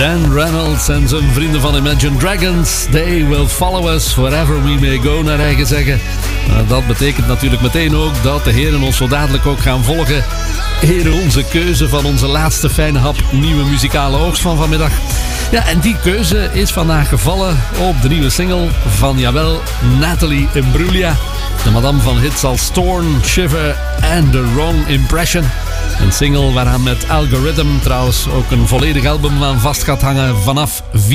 Dan Reynolds en zijn vrienden van Imagine Dragons. They will follow us wherever we may go, naar eigen zeggen. Dat betekent natuurlijk meteen ook dat de heren ons zo dadelijk ook gaan volgen. Heren, onze keuze van onze laatste fijne hap nieuwe muzikale oogst van vanmiddag. Ja, en die keuze is vandaag gevallen op de nieuwe single van, jawel, Natalie Imbruglia. De madame van hits als Torn, Shiver en The Wrong Impression. Een single waaraan met Algorithm trouwens ook een volledig album aan vast gaat hangen vanaf